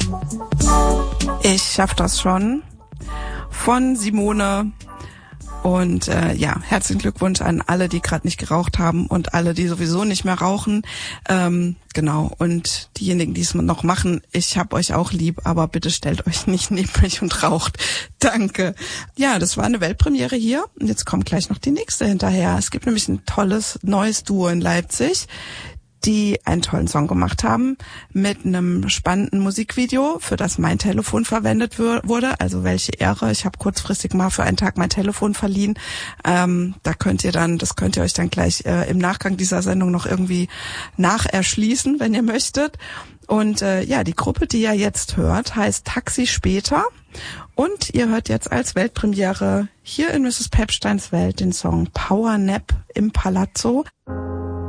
Ich schaff das schon von Simone. Und herzlichen Glückwunsch an alle, die gerade nicht geraucht haben und alle, die sowieso nicht mehr rauchen. Genau, und diejenigen, die es noch machen, ich hab euch auch lieb, aber bitte stellt euch nicht neben mich und raucht. Danke. Ja, das war eine Weltpremiere hier und jetzt kommt gleich noch die nächste hinterher. Es gibt nämlich ein tolles neues Duo in Leipzig, die einen tollen Song gemacht haben mit einem spannenden Musikvideo, für das mein Telefon verwendet wurde. Also welche Ehre. Ich habe kurzfristig mal für einen Tag mein Telefon verliehen. Das könnt ihr euch dann gleich im Nachgang dieser Sendung noch irgendwie nacherschließen, wenn ihr möchtet. Und die Gruppe, die ihr jetzt hört, heißt Taxi Später. Und ihr hört jetzt als Weltpremiere hier in Mrs. Pepsteins Welt den Song Power Nap im Palazzo.